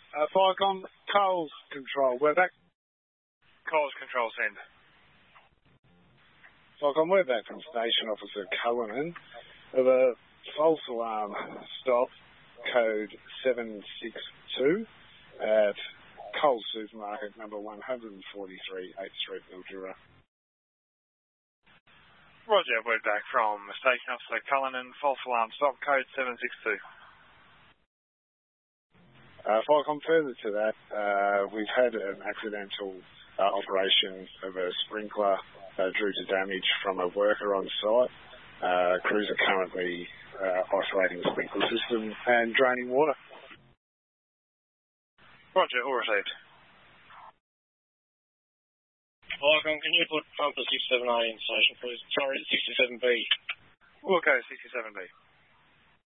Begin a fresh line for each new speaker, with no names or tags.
Falcon, Coles Control, we're back.
Coles Control, send.
Falcon, we're back from Station Officer Cullinan of a false alarm stop, code 762 at Coles Supermarket, number 143, 8th Street, Mildura.
Roger, we're back from Station Officer Cullinan, false alarm stop, code 762.
Falcon, further to that, we've had an accidental operation of a sprinkler due to damage from a worker on site. Crews are currently isolating the sprinkler system and draining water.
Roger, all received.
Falcon, can you put pumper 67A in station, please? Sorry, 67B.
We'll go 67B.